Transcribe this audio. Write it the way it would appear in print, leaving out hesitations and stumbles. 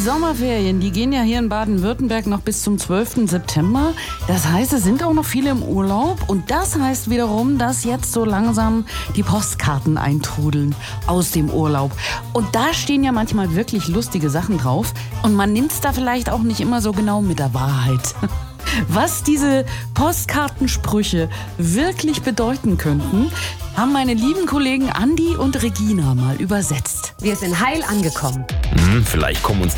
Sommerferien, die gehen ja hier in Baden-Württemberg noch bis zum 12. September. Das heißt, es sind auch noch viele im Urlaub. Und das heißt wiederum, dass jetzt so langsam die Postkarten eintrudeln aus dem Urlaub. Und da stehen ja manchmal wirklich lustige Sachen drauf. Und man nimmt es da vielleicht auch nicht immer so genau mit der Wahrheit. Was diese Postkartensprüche wirklich bedeuten könnten, haben meine lieben Kollegen Andi und Regina mal übersetzt. Wir sind heil angekommen. Vielleicht kommen uns